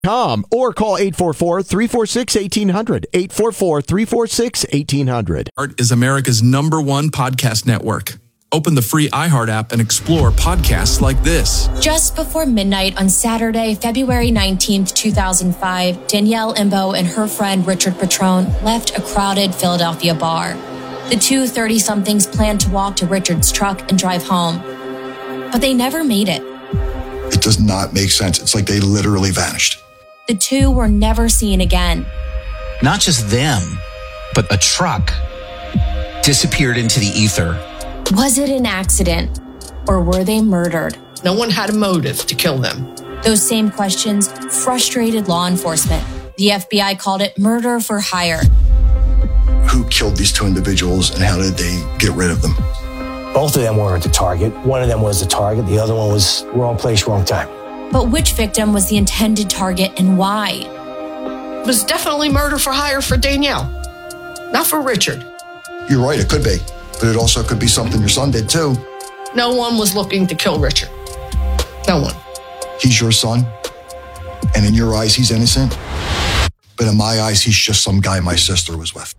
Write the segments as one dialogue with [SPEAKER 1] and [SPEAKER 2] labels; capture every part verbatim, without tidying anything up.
[SPEAKER 1] Com or call eight four four, three four six, one eight zero zero, eight four four, three four six, one eight zero zero.
[SPEAKER 2] Art is America's number one podcast network. Open the free iHeart app and explore podcasts like this.
[SPEAKER 3] Just before midnight on Saturday, February nineteenth, two thousand five, Danielle Imbo and her friend Richard Petrone left a crowded Philadelphia bar. The two thirty-somethings planned to walk to Richard's truck and drive home, but they never made it.
[SPEAKER 4] It does not make sense. It's like they literally vanished.
[SPEAKER 3] The two were never seen again.
[SPEAKER 5] Not just them, but a truck disappeared into the ether.
[SPEAKER 3] Was it an accident, or were they murdered?
[SPEAKER 6] No one had a motive to kill them.
[SPEAKER 3] Those same questions frustrated law enforcement. The F B I called it murder for hire.
[SPEAKER 4] Who killed these two individuals and how did they get rid of them?
[SPEAKER 7] Both of them were the target. One of them was the target. The other one was wrong place, wrong time.
[SPEAKER 3] But which victim was the intended target and why?
[SPEAKER 6] It was definitely murder for hire for Danielle, not for Richard.
[SPEAKER 4] You're right, it could be. But it also could be something your son did too.
[SPEAKER 6] No one was looking to kill Richard. No one.
[SPEAKER 4] He's your son, and in your eyes, he's innocent. But in my eyes, he's just some guy my sister was with.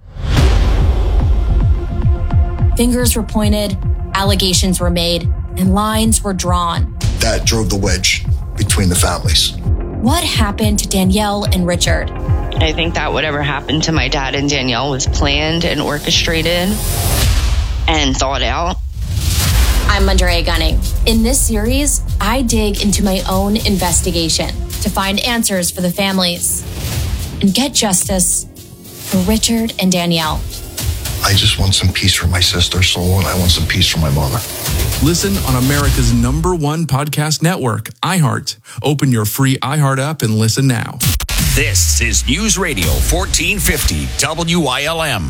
[SPEAKER 3] Fingers were pointed, allegations were made, and lines were drawn.
[SPEAKER 4] That drove the wedge between the families.
[SPEAKER 3] What happened to Danielle and Richard?
[SPEAKER 8] I think that whatever happened to my dad and Danielle was planned and orchestrated and thought out.
[SPEAKER 3] I'm Andrea Gunning. In this series, I dig into my own investigation to find answers for the families and get justice for Richard and Danielle.
[SPEAKER 4] I just want some peace for my sister's soul, and I want some peace for my mother.
[SPEAKER 2] Listen on America's number one podcast network, iHeart. Open your free iHeart app and listen now.
[SPEAKER 9] This is News Radio fourteen fifty W I L M.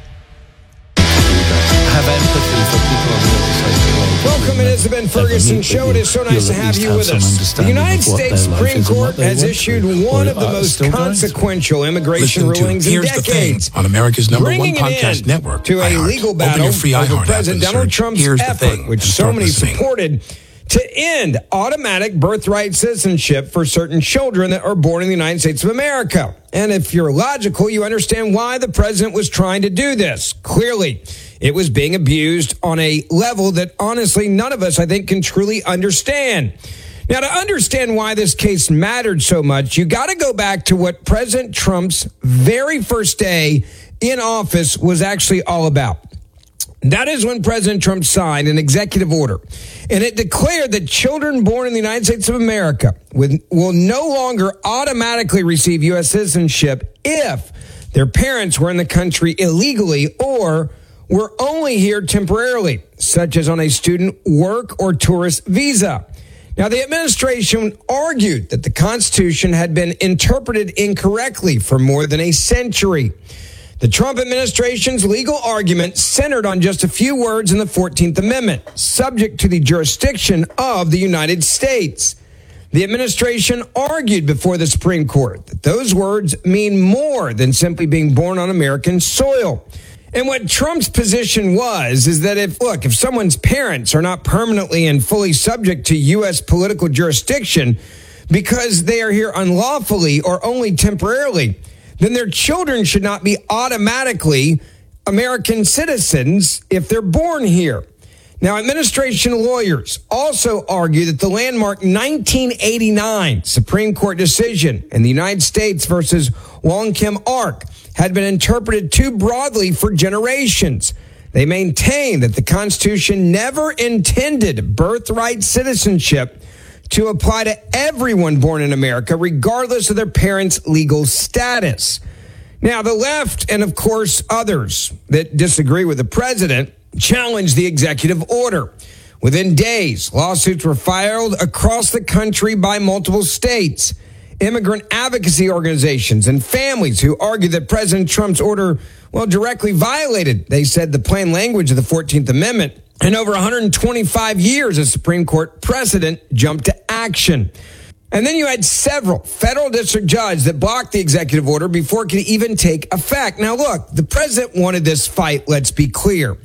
[SPEAKER 10] Have empathy for people on the other side of the world.
[SPEAKER 11] Welcome, it is the Ben Ferguson Show. It is so nice to have you with us. The United States Supreme Court has issued one of the most consequential immigration rulings in decades,
[SPEAKER 12] on America's number
[SPEAKER 11] bringing
[SPEAKER 12] one podcast
[SPEAKER 11] an
[SPEAKER 12] network
[SPEAKER 11] to a legal battle over President Donald Trump's effort, which so many supported, to end automatic birthright citizenship for certain children that are born in the United States of America. And if you're logical, you understand why the president was trying to do this. Clearly, it was being abused on a level that honestly none of us, I think, can truly understand. Now, to understand why this case mattered so much, you got to go back to what President Trump's very first day in office was actually all about. That is when President Trump signed an executive order, and it declared that children born in the United States of America with, will no longer automatically receive U S citizenship if their parents were in the country illegally or were only here temporarily, such as on a student, work, or tourist visa. Now, the administration argued that the Constitution had been interpreted incorrectly for more than a century. The Trump administration's legal argument centered on just a few words in the fourteenth Amendment, subject to the jurisdiction of the United States. The administration argued before the Supreme Court that those words mean more than simply being born on American soil. And what Trump's position was is that if, look, if someone's parents are not permanently and fully subject to U S political jurisdiction because they are here unlawfully or only temporarily, then their children should not be automatically American citizens if they're born here. Now, administration lawyers also argue that the landmark nineteen eighty-nine Supreme Court decision in the United States versus Wong Kim Ark had been interpreted too broadly for generations. They maintain that the Constitution never intended birthright citizenship to apply to everyone born in America, regardless of their parents' legal status. Now, the left and, of course, others that disagree with the president challenged the executive order. Within days, lawsuits were filed across the country by multiple states. Immigrant advocacy organizations and families who argued that President Trump's order, well, directly violated, they said, the plain language of the fourteenth Amendment. And over one hundred twenty-five years, a Supreme Court precedent jumped to action. And then you had several federal district judges that blocked the executive order before it could even take effect. Now, look, the president wanted this fight, let's be clear.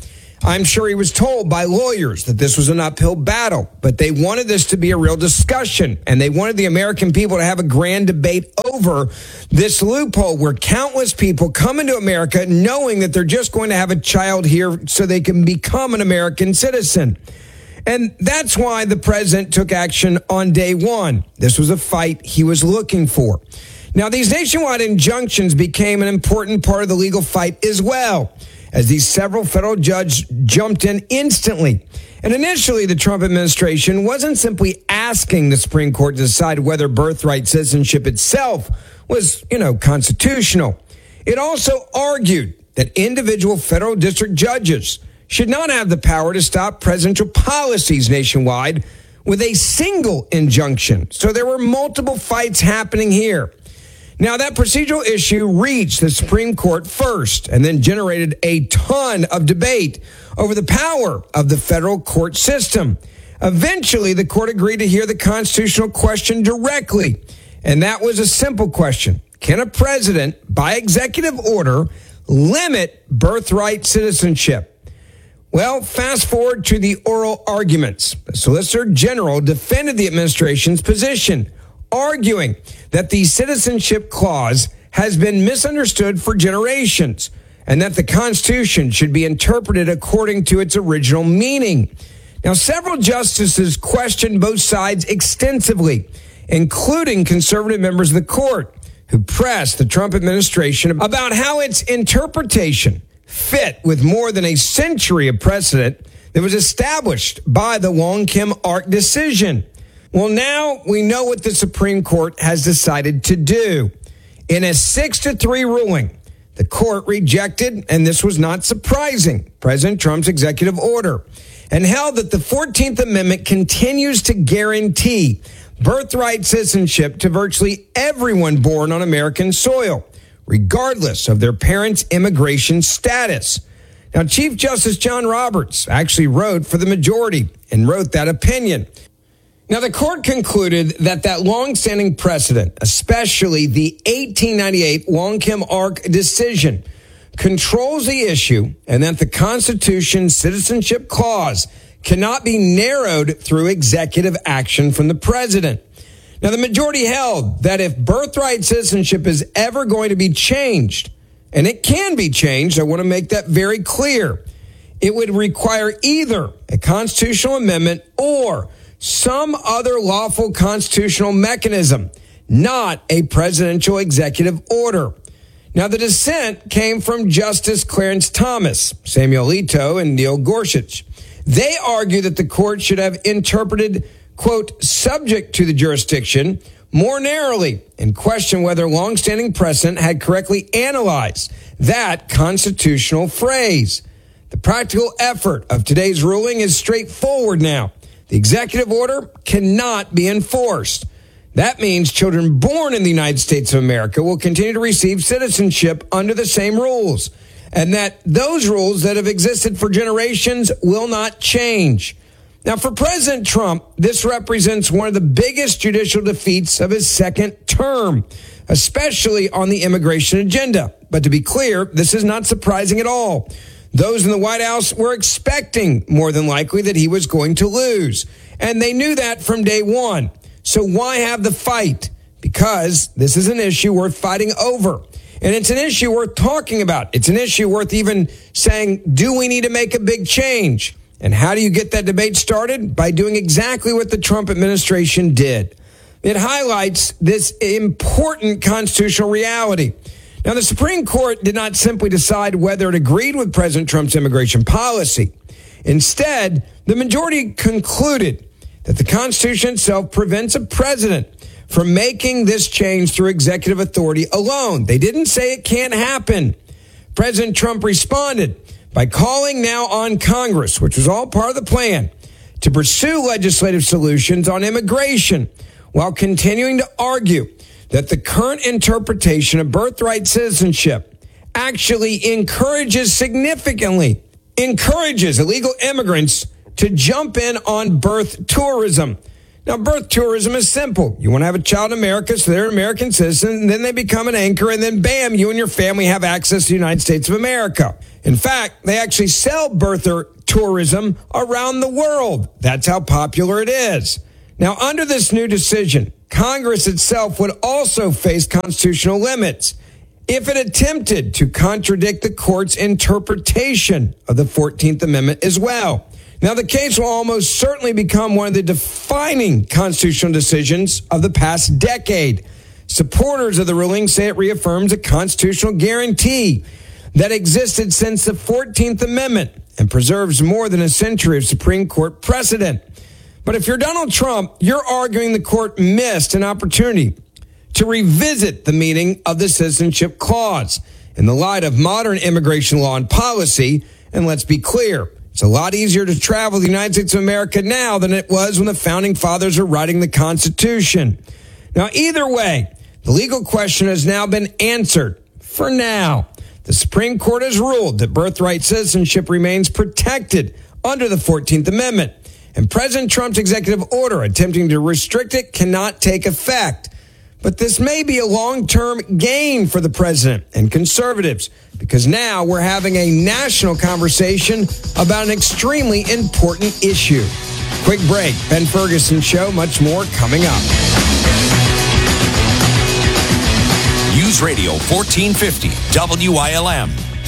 [SPEAKER 11] I'm sure he was told by lawyers that this was an uphill battle, but they wanted this to be a real discussion, and they wanted the American people to have a grand debate over this loophole where countless people come into America knowing that they're just going to have a child here so they can become an American citizen. And that's why the president took action on day one. This was a fight he was looking for. Now, these nationwide injunctions became an important part of the legal fight as well, as these several federal judges jumped in instantly. And initially, the Trump administration wasn't simply asking the Supreme Court to decide whether birthright citizenship itself was, you know, constitutional. It also argued that individual federal district judges should not have the power to stop presidential policies nationwide with a single injunction. So there were multiple fights happening here. Now, that procedural issue reached the Supreme Court first and then generated a ton of debate over the power of the federal court system. Eventually, the court agreed to hear the constitutional question directly, and that was a simple question. Can a president, by executive order, limit birthright citizenship? Well, fast forward to the oral arguments. The Solicitor General defended the administration's position, arguing that the citizenship clause has been misunderstood for generations and that the Constitution should be interpreted according to its original meaning. Now, several justices questioned both sides extensively, including conservative members of the court, who pressed the Trump administration about how its interpretation fit with more than a century of precedent that was established by the Wong Kim Ark decision. Well, now we know what the Supreme Court has decided to do. In a six to three ruling, the court rejected, and this was not surprising, President Trump's executive order, and held that the fourteenth Amendment continues to guarantee birthright citizenship to virtually everyone born on American soil, regardless of their parents' immigration status. Now, Chief Justice John Roberts actually wrote for the majority and wrote that opinion. Now, the court concluded that that longstanding precedent, especially the eighteen ninety-eight Wong Kim Ark decision, controls the issue and that the Constitution's citizenship clause cannot be narrowed through executive action from the president. Now, the majority held that if birthright citizenship is ever going to be changed, and it can be changed, I want to make that very clear, it would require either a constitutional amendment or some other lawful constitutional mechanism, not a presidential executive order. Now, the dissent came from Justice Clarence Thomas, Samuel Alito, and Neil Gorsuch. They argue that the court should have interpreted, quote, subject to the jurisdiction more narrowly and question whether longstanding precedent had correctly analyzed that constitutional phrase. The practical effort of today's ruling is straightforward now. The executive order cannot be enforced. That means children born in the United States of America will continue to receive citizenship under the same rules, and that those rules that have existed for generations will not change. Now, for President Trump, this represents one of the biggest judicial defeats of his second term, especially on the immigration agenda. But to be clear, this is not surprising at all. Those in the White House were expecting, more than likely, that he was going to lose. And they knew that from day one. So why have the fight? Because this is an issue worth fighting over. And it's an issue worth talking about. It's an issue worth even saying, do we need to make a big change? And how do you get that debate started? By doing exactly what the Trump administration did. It highlights this important constitutional reality. Now, the Supreme Court did not simply decide whether it agreed with President Trump's immigration policy. Instead, the majority concluded that the Constitution itself prevents a president from making this change through executive authority alone. They didn't say it can't happen. President Trump responded by calling now on Congress, which was all part of the plan, to pursue legislative solutions on immigration while continuing to argue that the current interpretation of birthright citizenship actually encourages significantly, encourages illegal immigrants to jump in on birth tourism. Now, birth tourism is simple. You want to have a child in America, so they're an American citizen, and then they become an anchor, and then bam, you and your family have access to the United States of America. In fact, they actually sell birther tourism around the world. That's how popular it is. Now, under this new decision, Congress itself would also face constitutional limits if it attempted to contradict the court's interpretation of the fourteenth Amendment as well. Now, the case will almost certainly become one of the defining constitutional decisions of the past decade. Supporters of the ruling say it reaffirms a constitutional guarantee that existed since the fourteenth Amendment and preserves more than a century of Supreme Court precedent. But if you're Donald Trump, you're arguing the court missed an opportunity to revisit the meaning of the Citizenship Clause in the light of modern immigration law and policy. And let's be clear, it's a lot easier to travel the United States of America now than it was when the founding fathers were writing the Constitution. Now, either way, the legal question has now been answered for now. The Supreme Court has ruled that birthright citizenship remains protected under the fourteenth Amendment, and President Trump's executive order attempting to restrict it cannot take effect. But this may be a long-term gain for the president and conservatives, because now we're having a national conversation about an extremely important issue. Quick break. Ben Ferguson Show. Much more coming up.
[SPEAKER 9] News Radio fourteen fifty W I L M.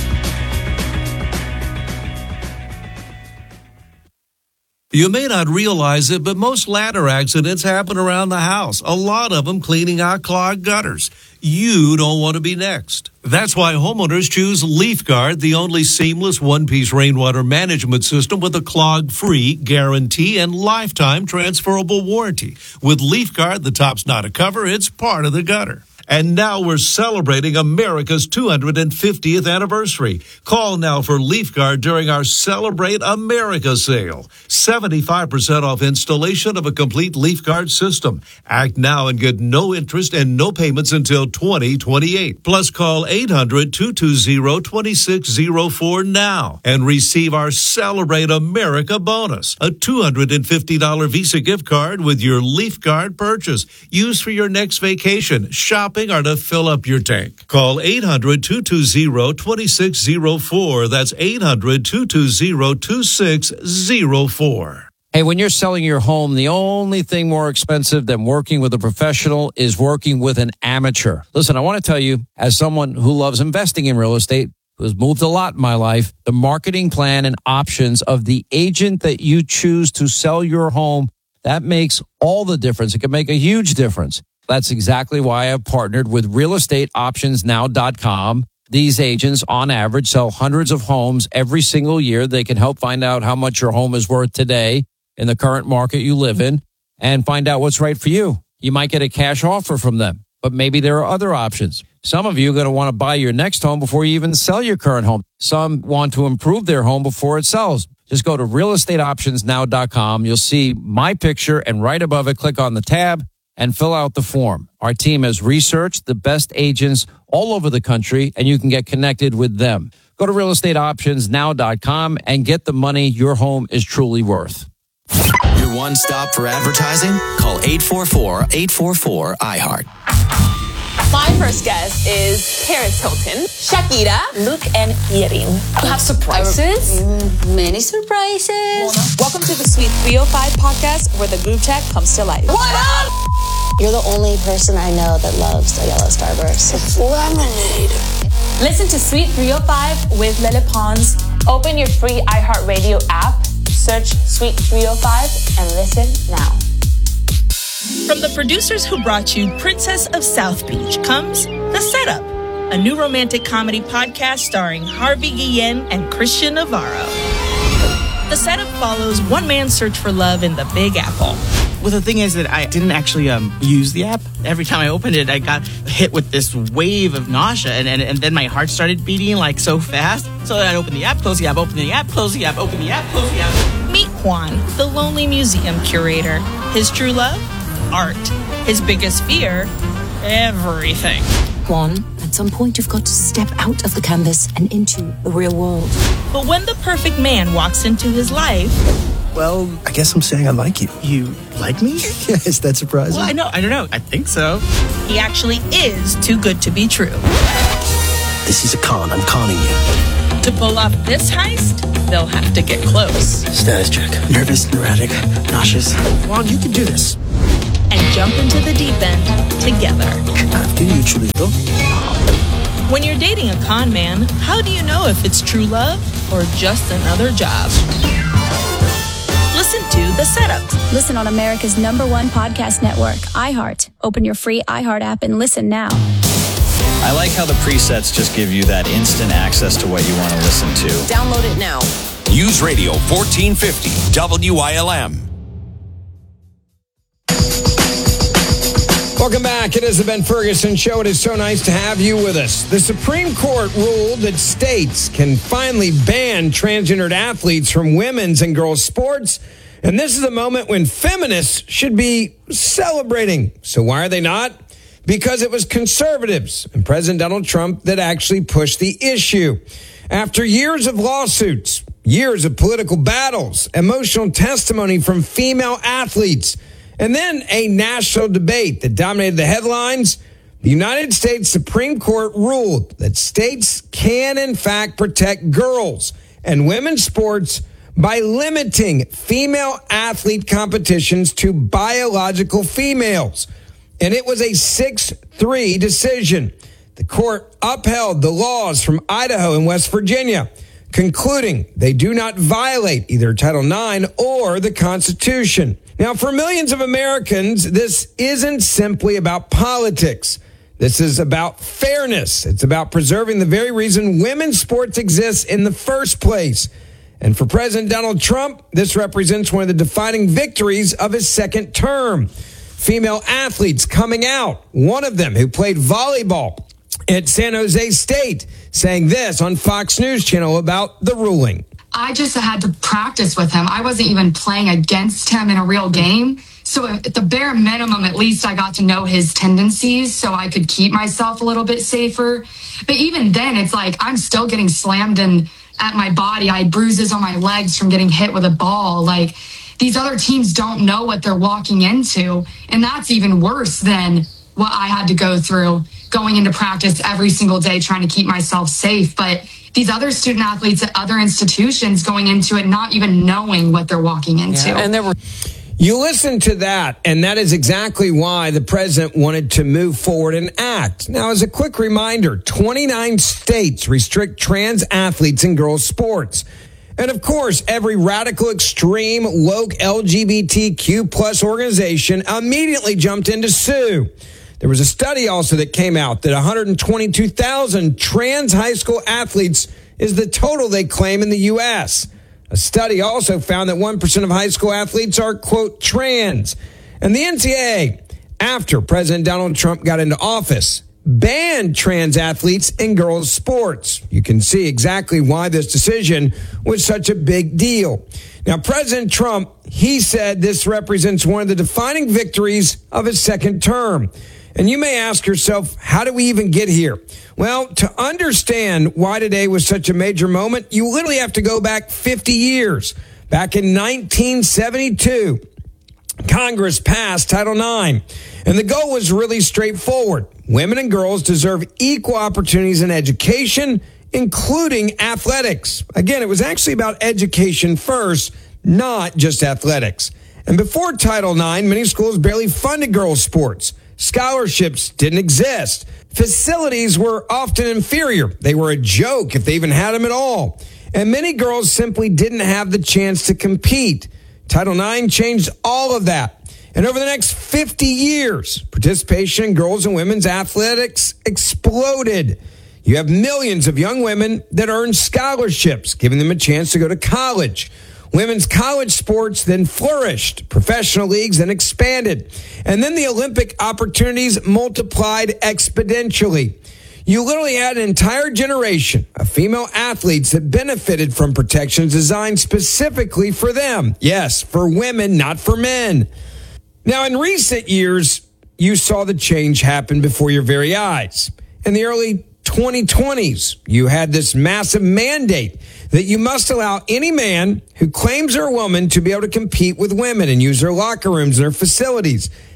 [SPEAKER 12] You may not realize it, but most ladder accidents happen around the house. A lot of them cleaning out clogged gutters. You don't want to be next. That's why homeowners choose LeafGuard, the only seamless one-piece rainwater management system with a clog-free guarantee and lifetime transferable warranty. With LeafGuard, the top's not a cover, it's part of the gutter. And now we're celebrating America's two hundred fiftieth anniversary. Call now for LeafGuard during our Celebrate America sale. seventy-five percent off installation of a complete LeafGuard system. Act now and get no interest and no payments until twenty twenty-eight. Plus call eight hundred, two two zero, two six zero four now and receive our Celebrate America bonus. A two hundred fifty dollars Visa gift card with your LeafGuard purchase. Used for your next vacation, shop, or to fill up your tank. Call eight hundred, two two zero, two six zero four. That's eight hundred, two two zero, two six zero four.
[SPEAKER 10] Hey, when you're selling your home, the only thing more expensive than working with a professional is working with an amateur. Listen, I want to tell you, as someone who loves investing in real estate, who has moved a lot in my life, the marketing plan and options of the agent that you choose to sell your home, that makes all the difference. It can make a huge difference. That's exactly why I've partnered with real estate options now dot com. These agents, on average, sell hundreds of homes every single year. They can help find out how much your home is worth today in the current market you live in and find out what's right for you. You might get a cash offer from them, but maybe there are other options. Some of you are going to want to buy your next home before you even sell your current home. Some want to improve their home before it sells. Just go to real estate options now dot com. You'll see my picture, and right above it, click on the tab and fill out the form. Our team has researched the best agents all over the country, and you can get connected with them. Go to real estate options now dot com and get the money your home is truly worth.
[SPEAKER 13] Your one stop for advertising? Call eight four four, eight four four, I heart.
[SPEAKER 14] My first guest is Paris Hilton, Shakira, Luke, and Yerin. You have surprises?
[SPEAKER 15] Uh, many surprises.
[SPEAKER 14] Welcome to the Sweet three oh five podcast, where the group chat comes to life.
[SPEAKER 15] What up? You're the only person I know that loves a yellow Starburst.
[SPEAKER 6] It's lemonade.
[SPEAKER 14] Listen to Sweet three oh five with Lele Pons. Open your free iHeartRadio app, search Sweet three oh five, and listen now.
[SPEAKER 16] From the producers who brought you Princess of South Beach comes The Setup, a new romantic comedy podcast starring Harvey Guillen and Christian Navarro. The Setup follows one man's search for love in the Big Apple.
[SPEAKER 17] Well, the thing is that I didn't actually um, use the app. Every time I opened it, I got hit with this wave of nausea, and, and, and then my heart started beating like so fast. So I opened the app, close the app, open the app, close the app, open the app, close the app.
[SPEAKER 16] Meet Juan, the lonely museum curator. His true love? Art. His biggest fear? Everything.
[SPEAKER 18] Juan, at some point you've got to step out of the canvas and into the real world.
[SPEAKER 16] But when the perfect man walks into his life...
[SPEAKER 19] Well, I guess I'm saying I like you.
[SPEAKER 17] You like me?
[SPEAKER 19] Yeah, is that surprising?
[SPEAKER 17] Well, I know, I don't know. I think so.
[SPEAKER 16] He actually is too good to be true.
[SPEAKER 19] This is a con. I'm conning you.
[SPEAKER 16] To pull off this heist, they'll have to get close.
[SPEAKER 19] Status check. Nervous, erratic, nauseous. Juan, you can do this.
[SPEAKER 16] And jump into the deep end together.
[SPEAKER 19] After you, Chulito.
[SPEAKER 16] When you're dating a con man, how do you know if it's true love or just another job? Listen to The Setup.
[SPEAKER 20] Listen on America's number one podcast network, iHeart. Open your free iHeart app and listen now.
[SPEAKER 21] I like how the presets just give you that instant access to what you want to listen to.
[SPEAKER 6] Download it now.
[SPEAKER 9] News Radio fourteen fifty W I L M.
[SPEAKER 11] Welcome back. It is the Ben Ferguson Show. It is so nice to have you with us. The Supreme Court ruled that states can finally ban transgendered athletes from women's and girls' sports. And this is a moment when feminists should be celebrating. So why are they not? Because it was conservatives and President Donald Trump that actually pushed the issue. After years of lawsuits, years of political battles, emotional testimony from female athletes, and then a national debate that dominated the headlines, the United States Supreme Court ruled that states can, in fact, protect girls and women's sports by limiting female athlete competitions to biological females. And it was a six three decision. The court upheld the laws from Idaho and West Virginia, concluding they do not violate either Title nine or the Constitution. Now, for millions of Americans, this isn't simply about politics. This is about fairness. It's about preserving the very reason women's sports exists in the first place. And for President Donald Trump, this represents one of the defining victories of his second term. Female athletes coming out, one of them who played volleyball at San Jose State, saying this on Fox News Channel about the ruling.
[SPEAKER 22] I just had to practice with him. I wasn't even playing against him in a real game. So at the bare minimum, at least I got to know his tendencies so I could keep myself a little bit safer. But even then, it's like I'm still getting slammed in at my body. I had bruises on my legs from getting hit with a ball. Like, these other teams don't know what they're walking into. And that's even worse than what I had to go through going into practice every single day trying to keep myself safe. But these other student athletes at other institutions going into it not even knowing what they're walking into.
[SPEAKER 11] Yeah, and there were You listen to that, and that is exactly why the president wanted to move forward and act. Now, as a quick reminder, twenty-nine states restrict trans athletes in girls' sports. And of course, every radical, extreme, woke L G B T Q plus organization immediately jumped in to sue. There was a study also that came out that one hundred twenty-two thousand trans high school athletes is the total they claim in the U S. A study also found that one percent of high school athletes are, quote, trans. And the N C double A, after President Donald Trump got into office, banned trans athletes in girls' sports. You can see exactly why this decision was such a big deal. Now, President Trump, he said this represents one of the defining victories of his second term. And you may ask yourself, how do we even get here? Well, to understand why today was such a major moment, you literally have to go back fifty years. Back in nineteen seventy-two, Congress passed Title nine, and the goal was really straightforward. Women and girls deserve equal opportunities in education, including athletics. Again, it was actually about education first, not just athletics. And before Title nine, many schools barely funded girls' sports. Scholarships didn't exist. Facilities were often inferior. They were a joke if they even had them at all. And many girls simply didn't have the chance to compete. Title nine changed all of that. And over the next fifty years, participation in girls and women's athletics exploded. You have millions of young women that earn scholarships, giving them a chance to go to college. Women's college sports then flourished. Professional leagues then expanded. And then the Olympic opportunities multiplied exponentially. You literally had an entire generation of female athletes that benefited from protections designed specifically for them. Yes, for women, not for men. Now, in recent years, you saw the change happen before your very eyes. In the early twenty twenties, you had this massive mandate that you must allow any man who claims they're a woman to be able to compete with women and use their locker rooms and their facilities.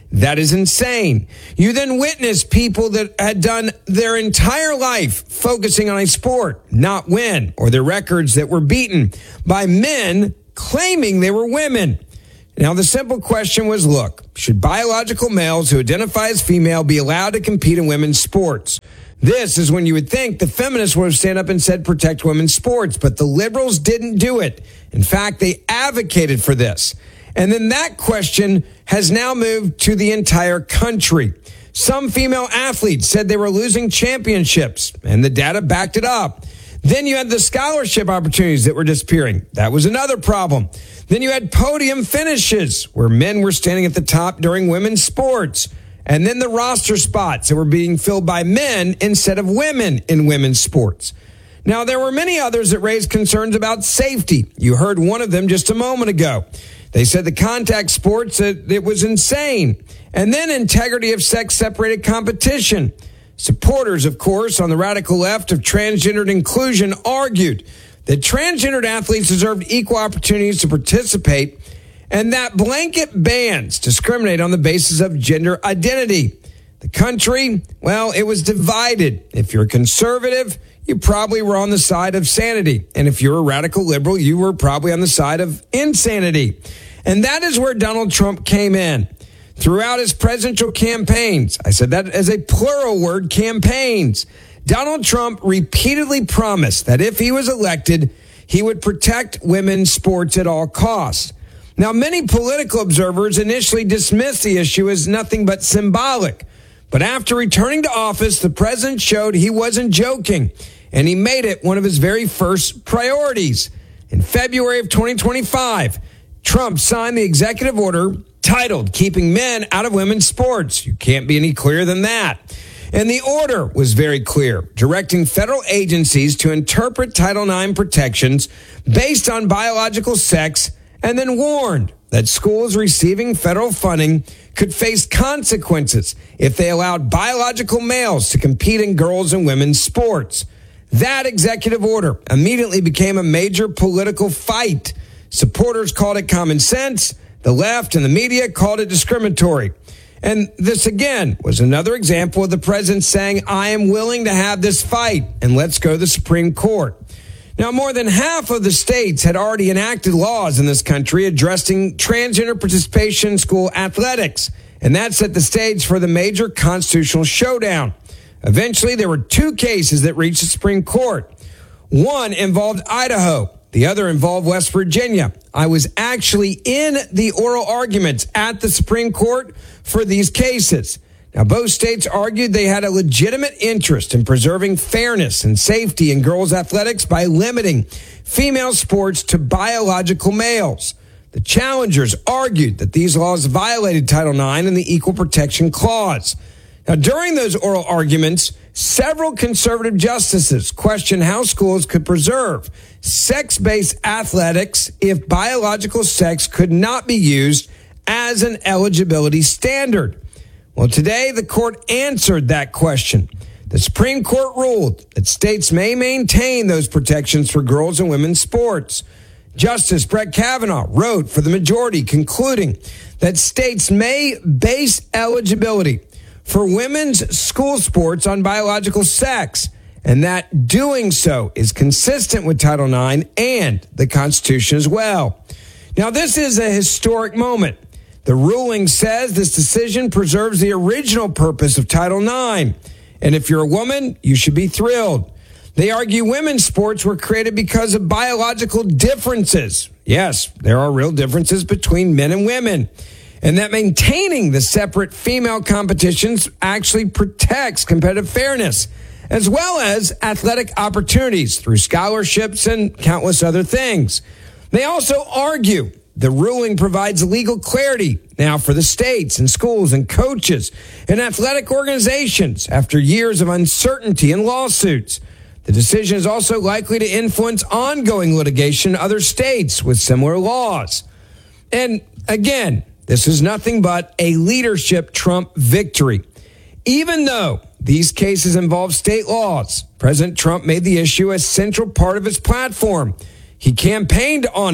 [SPEAKER 11] That is insane. You then witness people that had done their entire life focusing on a sport, not win, or their records that were beaten by men claiming they were women. Now, the simple question was, look, should biological males who identify as female be allowed to compete in women's sports? This is when you would think the feminists would have stand up and said protect women's sports, but the liberals didn't do it. In fact, they advocated for this. And then that question has now moved to the entire country. Some female athletes said they were losing championships, and the data backed it up. Then you had the scholarship opportunities that were disappearing. That was another problem. Then you had podium finishes where men were standing at the top during women's sports. And then the roster spots that were being filled by men instead of women in women's sports. Now, there were many others that raised concerns about safety. You heard one of them just a moment ago. They said the contact sports, that it was insane. And then integrity of sex-separated competition. Supporters, of course, on the radical left of transgendered inclusion argued that transgendered athletes deserved equal opportunities to participate and that blanket bans discriminate on the basis of gender identity. The country, well, it was divided. If you're conservative, you probably were on the side of sanity. And if you're a radical liberal, you were probably on the side of insanity. And that is where Donald Trump came in. Throughout his presidential campaigns, I said that as a plural word, campaigns, Donald Trump repeatedly promised that if he was elected, he would protect women's sports at all costs. Now, many political observers initially dismissed the issue as nothing but symbolic. But after returning to office, the president showed he wasn't joking, and he made it one of his very first priorities. In February of twenty twenty-five, Trump signed the executive order titled Keeping Men Out of Women's Sports. You can't be any clearer than that. And the order was very clear, directing federal agencies to interpret Title nine protections based on biological sex, and then warned that schools receiving federal funding could face consequences if they allowed biological males to compete in girls' and women's sports. That executive order immediately became a major political fight. Supporters called it common sense. The left and the media called it discriminatory. And this, again, was another example of the president saying, I am willing to have this fight, and let's go to the Supreme Court. Now, more than half of the states had already enacted laws in this country addressing transgender participation in school athletics, and that set the stage for the major constitutional showdown. Eventually, there were two cases that reached the Supreme Court. One involved Idaho. The other involved West Virginia. I was actually in the oral arguments at the Supreme Court for these cases. Now, both states argued they had a legitimate interest in preserving fairness and safety in girls' athletics by limiting female sports to biological males. The challengers argued that these laws violated Title nine and the Equal Protection Clause. Now, during those oral arguments, several conservative justices questioned how schools could preserve sex-based athletics if biological sex could not be used as an eligibility standard. Well, today, the court answered that question. The Supreme Court ruled that states may maintain those protections for girls and women's sports. Justice Brett Kavanaugh wrote for the majority, concluding that states may base eligibility for women's school sports on biological sex, and that doing so is consistent with Title nine and the Constitution as well. Now, this is a historic moment. The ruling says this decision preserves the original purpose of Title nine, and if you're a woman, you should be thrilled. They argue women's sports were created because of biological differences. Yes, there are real differences between men and women. And that maintaining the separate female competitions actually protects competitive fairness, as well as athletic opportunities through scholarships and countless other things. They also argue the ruling provides legal clarity now for the states and schools and coaches and athletic organizations after years of uncertainty and lawsuits. The decision is also likely to influence ongoing litigation in other states with similar laws. And again, this is nothing but a leadership Trump victory. Even though these cases involve state laws, President Trump made the issue a central part of his platform. He campaigned on it.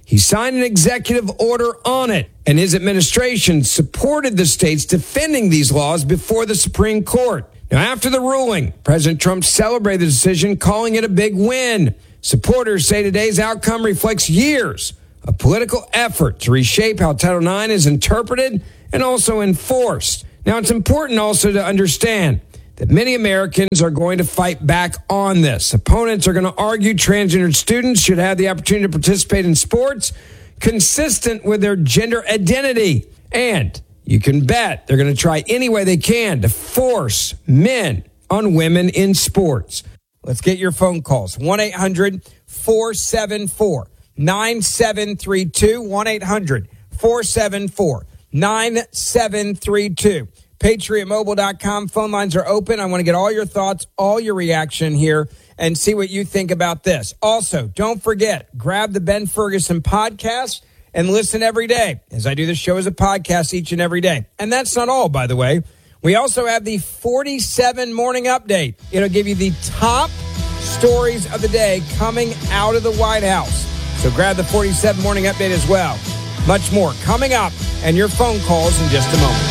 [SPEAKER 11] He signed an executive order on it, and his administration supported the states defending these laws before the Supreme Court. Now, after the ruling, President Trump celebrated the decision, calling it a big win. Supporters say today's outcome reflects years of political effort to reshape how Title nine is interpreted and also enforced. Now, it's important also to understand that many Americans are going to fight back on this. Opponents are going to argue transgender students should have the opportunity to participate in sports consistent with their gender identity. And you can bet they're going to try any way they can to force men on women in sports. Let's get your phone calls. one eight hundred four seven four nine seven three two. one eight hundred four seven four nine seven three two. Patriot Mobile dot com. Phone lines are open. I want to get all your thoughts, all your reaction here, and see what you think about this. Also, don't forget, grab the Ben Ferguson podcast and listen every day, as I do the show as a podcast each and every day. And that's not all, by the way. We also have the forty-seven Morning Update. It'll give you the top stories of the day coming out of the White House. So grab the forty-seven Morning Update as well. Much more coming up, and your phone calls in just a moment.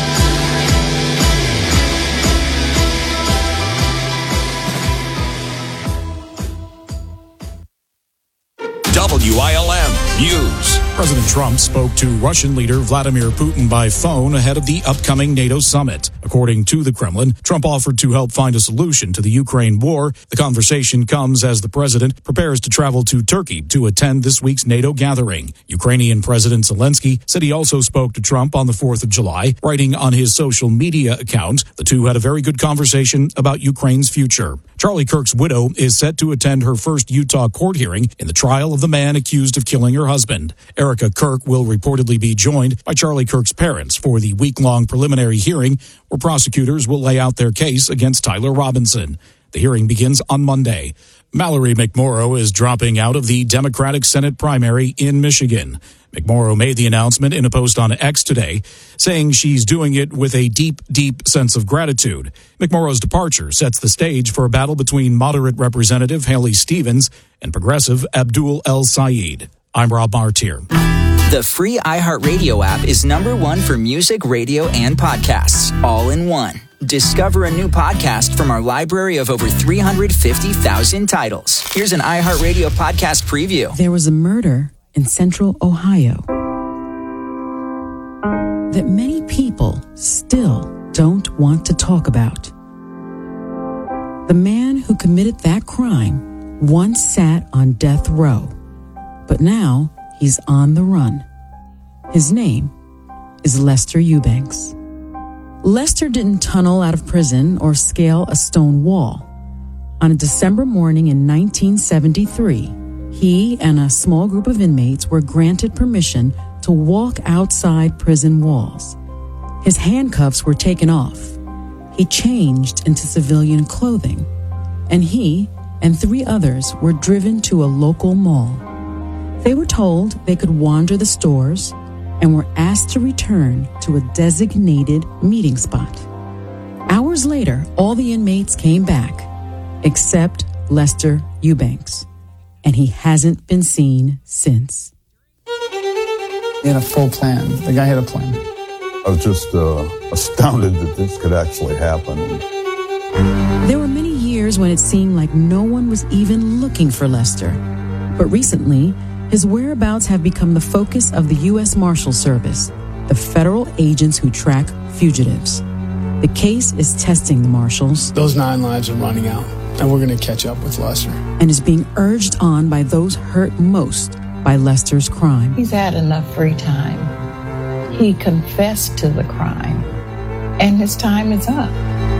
[SPEAKER 9] W I L M News.
[SPEAKER 1] President Trump spoke to Russian leader Vladimir Putin by phone ahead of the upcoming NATO summit. According to the Kremlin, Trump offered to help find a solution to the Ukraine war. The conversation comes as the president prepares to travel to Turkey to attend this week's NATO gathering. Ukrainian President Zelensky said he also spoke to Trump on the fourth of July, writing on his social media account. The two had a very good conversation about Ukraine's future. Charlie Kirk's widow is set to attend her first Utah court hearing in the trial of the man accused of killing her husband. Erica Kirk will reportedly be joined by Charlie Kirk's parents for the week-long preliminary hearing where prosecutors will lay out their case against Tyler Robinson. The hearing begins on Monday. Mallory McMorrow is dropping out of the Democratic Senate primary in Michigan. McMorrow made the announcement in a post on X today, saying she's doing it with a deep, deep sense of gratitude. McMorrow's departure sets the stage for a battle between moderate Representative Haley Stevens and progressive Abdul El Sayed. I'm Rob Martier.
[SPEAKER 5] The free iHeartRadio app is number one for music, radio, and podcasts, all in one. Discover a new podcast from our library of over three hundred fifty thousand titles. Here's an iHeartRadio podcast preview.
[SPEAKER 23] There was a murder in central Ohio that many people still don't want to talk about. The man who committed that crime once sat on death row, but now he's on the run. His name is Lester Eubanks. Lester didn't tunnel out of prison or scale a stone wall. On a December morning in nineteen seventy-three, he and a small group of inmates were granted permission to walk outside prison walls. His handcuffs were taken off. He changed into civilian clothing, and he and three others were driven to a local mall. They were told they could wander the stores and were asked to return to a designated meeting spot. Hours later, all the inmates came back, except Lester Eubanks, and he hasn't been seen since.
[SPEAKER 24] He had a full plan. The guy had a plan.
[SPEAKER 25] I was just uh, astounded that this could actually happen.
[SPEAKER 23] There were many years when it seemed like no one was even looking for Lester. But recently, his whereabouts have become the focus of the U S Marshal Service, the federal agents who track fugitives. The case is testing the marshals.
[SPEAKER 24] Those nine lives are running out, and we're going to catch up with Lester.
[SPEAKER 23] And is being urged on by those hurt most by Lester's crime.
[SPEAKER 26] He's had enough free time. He confessed to the crime, and his time is up.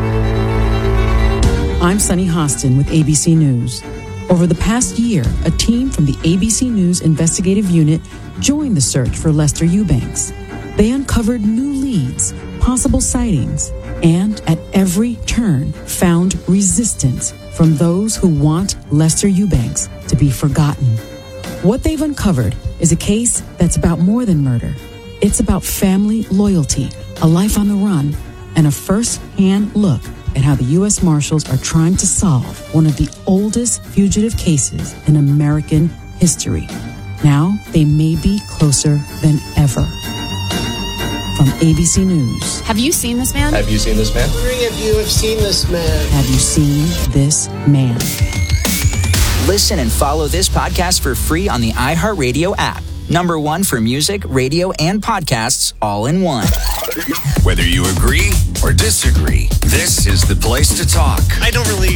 [SPEAKER 23] I'm Sunny Hostin with A B C News. Over the past year, a team from the A B C News investigative unit joined the search for Lester Eubanks. They uncovered new leads, possible sightings, and at every turn found resistance from those who want Lester Eubanks to be forgotten. What they've uncovered is a case that's about more than murder. It's about family loyalty, a life on the run, and a first-hand look at how the U S Marshals are trying to solve one of the oldest fugitive cases in American history. Now they may be closer than ever. From A B C News.
[SPEAKER 2] Have you seen this man?
[SPEAKER 3] Have you seen this man?
[SPEAKER 4] I'm wondering if you have seen this man.
[SPEAKER 23] Have you seen this man?
[SPEAKER 5] Listen and follow this podcast for free on the iHeartRadio app. Number one for music, radio, and podcasts all in one.
[SPEAKER 9] Whether you agree or disagree, this is the place to talk.
[SPEAKER 7] I don't really